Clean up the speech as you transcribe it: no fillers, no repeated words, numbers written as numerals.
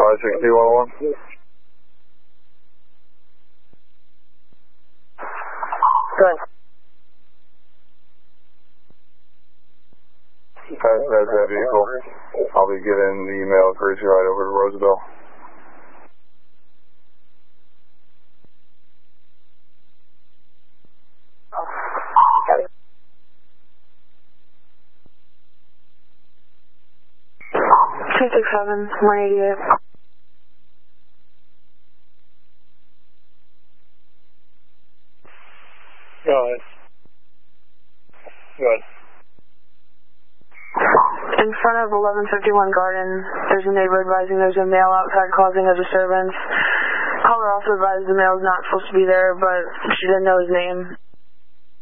I-6211. Good. That's that vehicle. I'll be getting the email courtesy right over to Roosevelt. Okay. 267, 188. Go ahead. Good. In front of 1151 Garden, there's a neighbor advising there's a male outside causing a disturbance. Caller also advised the male is not supposed to be there, but she didn't know his name.